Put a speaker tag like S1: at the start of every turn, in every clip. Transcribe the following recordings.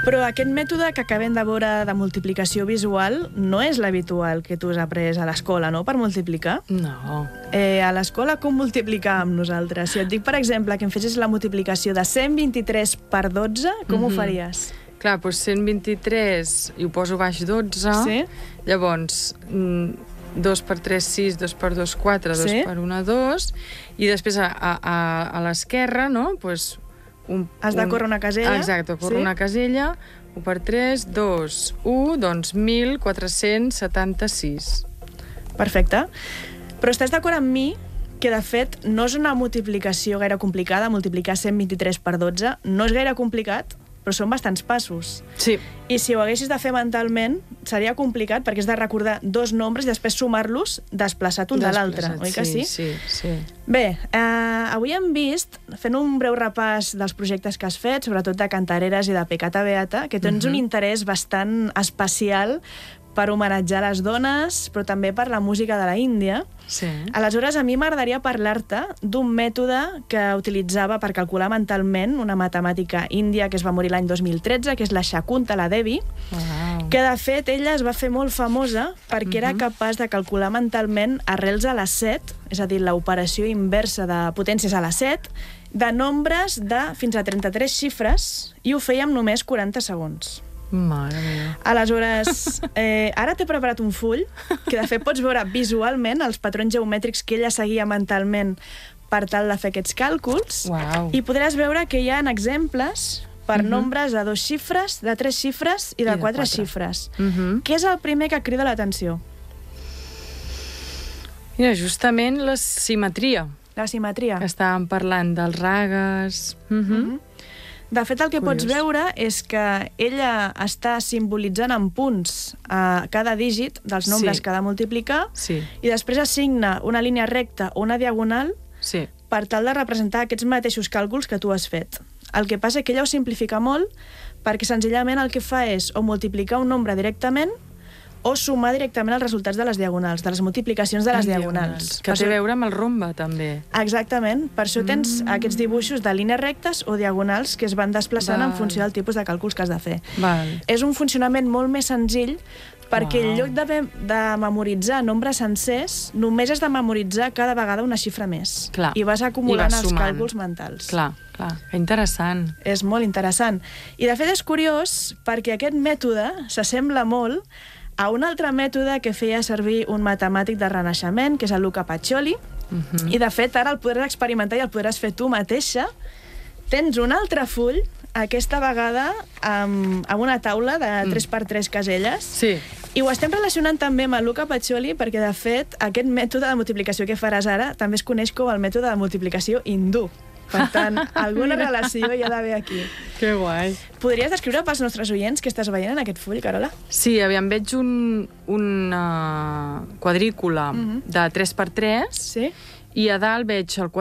S1: Però aquest mètode que acabem de veure de multiplicació visual no és l'habitual que tu has après a l'escola, no?, per multiplicar.
S2: No.
S1: A l'escola com multiplicàvem nosaltres? Si et dic, per exemple, que em fessis la multiplicació de 123 per 12, com ho faries?
S2: Clar, doncs 123, i ho poso baix 12,
S1: Sí.
S2: Llavors 2 per 3, 6, 2 per 2, 4, 2 per 1, 2, i després a l'esquerra, no?, doncs...
S1: Has de córrer una casella.
S2: Exacte, córrer una casella, 1 per 3, 2, 1, doncs 1476.
S1: Perfecte. Però estàs d'acord amb mi que, de fet, no és una multiplicació gaire complicada, multiplicar 123 per 12, no és gaire complicat, però són bastants passos.
S2: Sí.
S1: I si ho haguessis de fer mentalment, seria complicat, perquè has de recordar dos nombres i després sumar-los desplaçat un de l'altre, oi que sí?
S2: Sí.
S1: Bé, avui hem vist, fent un breu repàs dels projectes que has fet, sobretot de Cantareres i de Pecata Beata, que tens un interès bastant especial per homenatjar les dones, però també per la música de la Índia.
S2: Sí.
S1: Aleshores, a mi m'agradaria parlar-te d'un mètode que utilitzava per calcular mentalment una matemàtica índia que es va morir l'any 2013, que és la Shakuntala Devi, que, de fet, ella es va fer molt famosa perquè era capaç de calcular mentalment arrels a les 7, és a dir, l'operació inversa de potències a les 7, de nombres de fins a 33 xifres, i ho feia en només 40 segons.
S2: Mare meva.
S1: Aleshores, ara t'he preparat un full que, de fet, pots veure visualment els patrons geomètrics que ella seguia mentalment per tal de fer aquests càlculs.
S2: Uau.
S1: I podràs veure que hi ha exemples per nombres de 2 xifres, de 3 xifres i de 4 xifres. Què és el primer que crida l'atenció?
S2: Mira, justament la simetria.
S1: La simetria.
S2: Que estàvem parlant dels ragues.
S1: De fet, el que pots veure és que ella està simbolitzant en punts cada dígit dels nombres que ha de multiplicar i després assigna una línia recta o una diagonal per tal de representar aquests mateixos càlculs que tu has fet. El que passa és que ella ho simplifica molt perquè senzillament el que fa és o multiplicar un nombre directament o sumar directament els resultats de les diagonals, de les multiplicacions de les diagonals.
S2: Que té a veure amb el rombe, també.
S1: Exactament. Per això tens aquests dibuixos de línies rectes o diagonals que es van desplaçant en funció del tipus de càlculs que has de fer. És un funcionament molt més senzill perquè en lloc de memoritzar nombres sencers, només has de memoritzar cada vegada una xifra més. I vas acumulant els càlculs mentals.
S2: Clar. Que interessant.
S1: És molt interessant. I, de fet, és curiós perquè aquest mètode s'assembla molt a un altre mètode que feia servir un matemàtic del Renaixement, que és el Luca Pacioli, i, de fet, ara el podràs experimentar i el podràs fer tu mateixa. Tens un altre full, aquesta vegada amb una taula de 3x3 caselles, i ho estem relacionant també amb el Luca Pacioli perquè, de fet, aquest mètode de multiplicació que faràs ara també es coneix com el mètode de multiplicació hindú. Per tant, alguna relació hi ha d'haver aquí.
S2: Que guai.
S1: Podries descriure pels nostres oients què estàs veient en aquest full, Carola?
S2: Sí, aviam, veig una quadrícula de 3x3 i a dalt veig el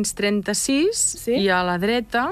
S2: 436 i a la dreta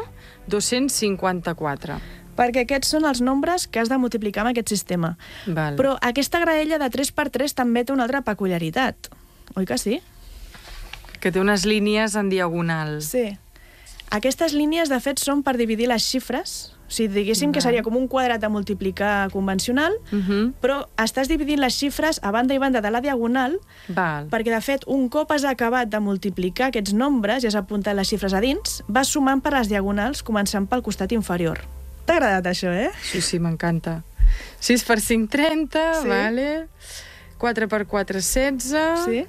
S2: 254.
S1: Perquè aquests són els nombres que has de multiplicar amb aquest sistema. Però aquesta graella de 3x3 també té una altra peculiaritat, oi que sí?
S2: Que té unes línies en diagonal.
S1: Sí. Aquestes línies, de fet, són per dividir les xifres. O sigui, diguéssim que seria com un quadrat de multiplicar convencional, però estàs dividint les xifres a banda i banda de la diagonal perquè, de fet, un cop has acabat de multiplicar aquests nombres i has apuntat les xifres a dins, vas sumant per les diagonals, començant pel costat inferior. T'ha agradat això, eh?
S2: Sí, m'encanta. 6 per 5, 30, vale. 4 per 4, 16.
S1: Sí.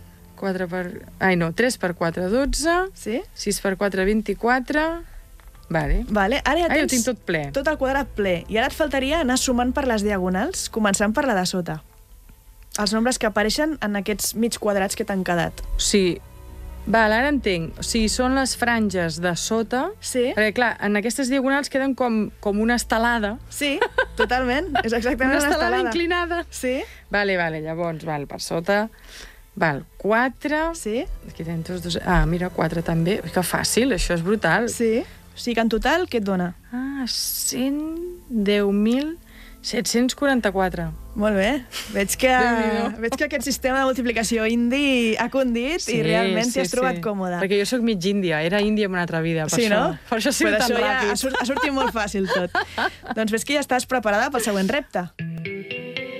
S2: 3 per 4, 12. 6 per 4, 24. Vale.
S1: Ara ja tens
S2: ho tinc tot ple.
S1: Tot el quadrat ple. I ara et faltaria anar sumant per les diagonals, començant per la de sota. Els nombres que apareixen en aquests mig quadrats que t'han quedat.
S2: Sí. Ara entenc. O sigui, són les franges de sota.
S1: Sí.
S2: Perquè, clar, en aquestes diagonals queden com una estelada.
S1: Sí, totalment. És exactament una estelada
S2: inclinada.
S1: Sí.
S2: Vale, llavors, per sota... 4...
S1: Sí.
S2: Aquí tenen tots dos... mira, 4 també. Que fàcil, això és brutal.
S1: Sí. O sigui que en total, què et dona?
S2: 110.600 744.
S1: Molt bé. Veig que aquest sistema de multiplicació indi ha condit i realment t'hi has trobat còmode.
S2: Perquè jo sóc mig índia, era índia en una altra vida, per això. Per això ha sigut tan ràpid.
S1: Ha sortit molt fàcil tot. Doncs ves que ja estàs preparada pel següent repte.